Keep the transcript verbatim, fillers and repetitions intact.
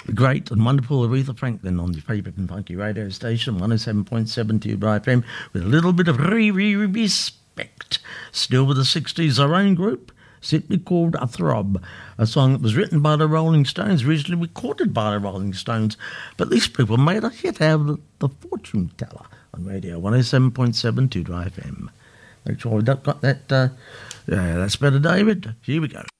the great and wonderful Aretha Franklin on your favourite and funky radio station, one oh seven point seven Two Dry F M, with a little bit of re-re-respect. Still with the sixties, our own group, simply called A Throb, a song that was written by the Rolling Stones, originally recorded by the Rolling Stones, but these people made a hit out of the, the Fortune Teller on radio, one oh seven point seven Two Dry F M. Make sure we've got that. Uh, yeah, that's better, David. Here we go.